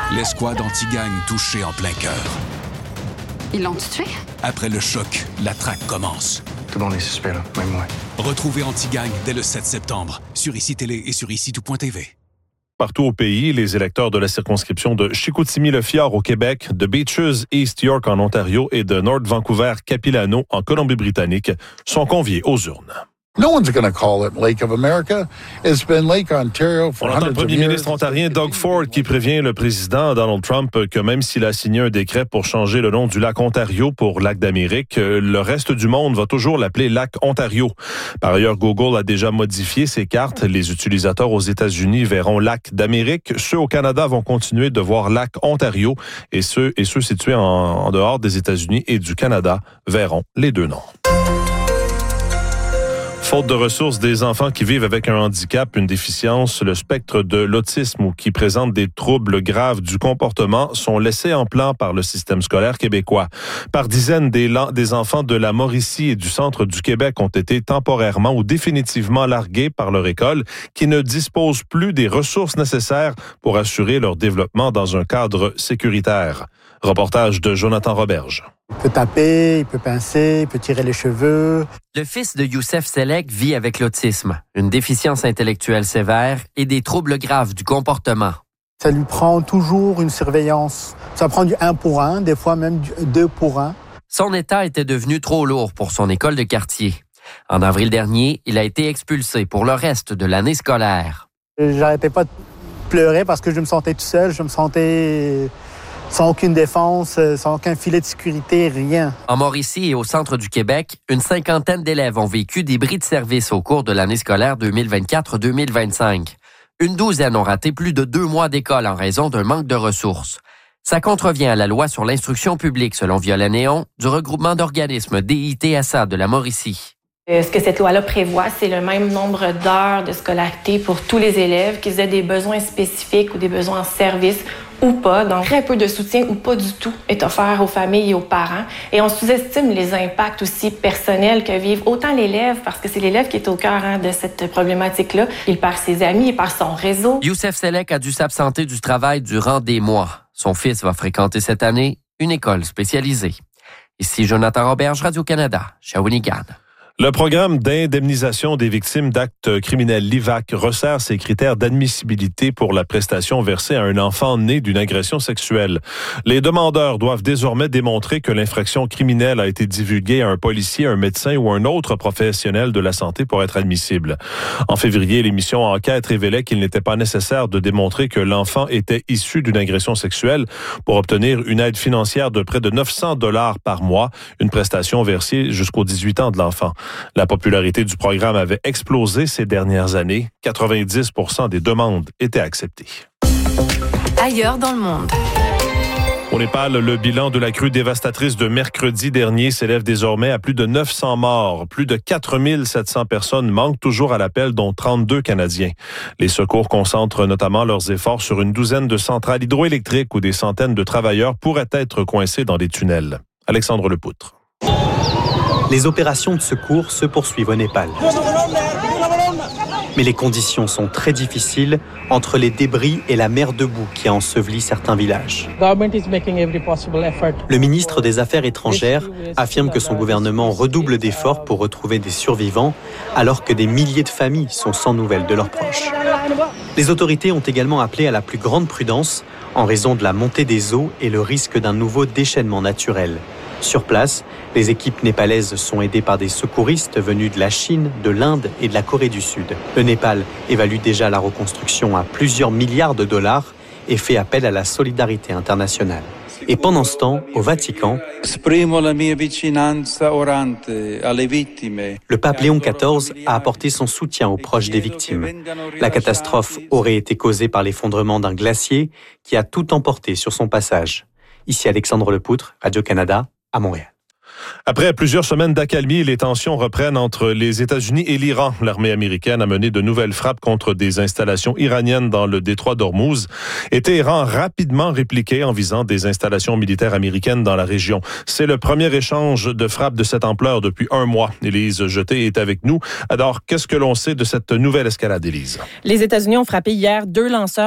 L'escouade anti-gang touchée en plein cœur. Ils l'ont tué? Après le choc, la traque commence. Tout le monde est suspect, là, même moi. Retrouvez Anti-Gang dès le 7 septembre sur ICI Télé et sur ICI-tout.tv. Partout au pays, les électeurs de la circonscription de Chicoutimi-Le-Fjord au Québec, de Beaches, East York en Ontario et de North Vancouver-Capilano en Colombie-Britannique sont conviés aux urnes. No one's going to call it Lake of America. It's been Lake Ontario for On entend le hundreds of premier years. ministre ontarien Doug Ford qui prévient le président Donald Trump que même s'il a signé un décret pour changer le nom du lac Ontario pour lac d'Amérique, le reste du monde va toujours l'appeler lac Ontario. Par ailleurs, Google a déjà modifié ses cartes. Les utilisateurs aux États-Unis verront lac d'Amérique. Ceux au Canada vont continuer de voir lac Ontario et ceux situés en dehors des États-Unis et du Canada verront les deux noms. Faute de ressources, des enfants qui vivent avec un handicap, une déficience, le spectre de l'autisme ou qui présentent des troubles graves du comportement sont laissés en plan par le système scolaire québécois. Par dizaines, des enfants de la Mauricie et du centre du Québec ont été temporairement ou définitivement largués par leur école qui ne dispose plus des ressources nécessaires pour assurer leur développement dans un cadre sécuritaire. Reportage de Jonathan Roberge. Il peut taper, il peut pincer, il peut tirer les cheveux. Le fils de Youssef Selek vit avec l'autisme, une déficience intellectuelle sévère et des troubles graves du comportement. Ça lui prend toujours une surveillance. Ça prend du 1 pour 1, des fois même du 2 pour 1. Son état était devenu trop lourd pour son école de quartier. En avril dernier, il a été expulsé pour le reste de l'année scolaire. J'arrêtais pas de pleurer parce que je me sentais tout seul, je me sentais sans aucune défense, sans aucun filet de sécurité, rien. En Mauricie et au centre du Québec, une cinquantaine d'élèves ont vécu des bris de service au cours de l'année scolaire 2024-2025. Une douzaine ont raté plus de 2 mois d'école en raison d'un manque de ressources. Ça contrevient à la loi sur l'instruction publique, selon Violet Néon, du regroupement d'organismes DITSA de la Mauricie. Ce que cette loi-là prévoit, c'est le même nombre d'heures de scolarité pour tous les élèves, qu'ils aient des besoins spécifiques ou des besoins en service ou pas. Donc, très peu de soutien ou pas du tout est offert aux familles et aux parents. Et on sous-estime les impacts aussi personnels que vivent autant l'élève, parce que c'est l'élève qui est au cœur de cette problématique-là. Il perd ses amis, il perd son réseau. Youssef Selek a dû s'absenter du travail durant des mois. Son fils va fréquenter cette année une école spécialisée. Ici Jonathan Roberge, Radio-Canada, Shawinigan. Le programme d'indemnisation des victimes d'actes criminels, l'IVAC, resserre ses critères d'admissibilité pour la prestation versée à un enfant né d'une agression sexuelle. Les demandeurs doivent désormais démontrer que l'infraction criminelle a été divulguée à un policier, un médecin ou un autre professionnel de la santé pour être admissible. En février, l'émission Enquête révélait qu'il n'était pas nécessaire de démontrer que l'enfant était issu d'une agression sexuelle pour obtenir une aide financière de près de 900 $ par mois, une prestation versée jusqu'aux 18 ans de l'enfant. La popularité du programme avait explosé ces dernières années. 90% des demandes étaient acceptées. Ailleurs dans le monde. Au Népal, le bilan de la crue dévastatrice de mercredi dernier s'élève désormais à plus de 900 morts. Plus de 4700 personnes manquent toujours à l'appel, dont 32 Canadiens. Les secours concentrent notamment leurs efforts sur une douzaine de centrales hydroélectriques où des centaines de travailleurs pourraient être coincés dans des tunnels. Alexandre Lepoutre. Les opérations de secours se poursuivent au Népal. Mais les conditions sont très difficiles entre les débris et la mer de boue qui a enseveli certains villages. Le ministre des Affaires étrangères affirme que son gouvernement redouble d'efforts pour retrouver des survivants alors que des milliers de familles sont sans nouvelles de leurs proches. Les autorités ont également appelé à la plus grande prudence en raison de la montée des eaux et le risque d'un nouveau déchaînement naturel. Sur place, les équipes népalaises sont aidées par des secouristes venus de la Chine, de l'Inde et de la Corée du Sud. Le Népal évalue déjà la reconstruction à plusieurs milliards de $, et fait appel à la solidarité internationale. Et pendant ce temps, au Vatican, le pape Léon XIV a apporté son soutien aux proches des victimes. La catastrophe aurait été causée par l'effondrement d'un glacier qui a tout emporté sur son passage. Ici Alexandre Lepoutre, Radio-Canada, à Montréal. Après plusieurs semaines d'accalmie, les tensions reprennent entre les États-Unis et l'Iran. L'armée américaine a mené de nouvelles frappes contre des installations iraniennes dans le détroit d'Ormuz. Et Téhéran a rapidement répliqué en visant des installations militaires américaines dans la région. C'est le premier échange de frappes de cette ampleur depuis 1 mois. Élise Jeté est avec nous. Alors, qu'est-ce que l'on sait de cette nouvelle escalade, Élise? Les États-Unis ont frappé hier 2 lanceurs